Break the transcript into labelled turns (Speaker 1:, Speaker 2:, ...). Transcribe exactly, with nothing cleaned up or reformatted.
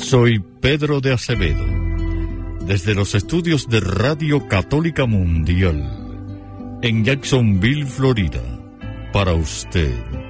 Speaker 1: Soy Pedro de Acevedo, desde los estudios de Radio Católica Mundial, en Jacksonville, Florida, para usted.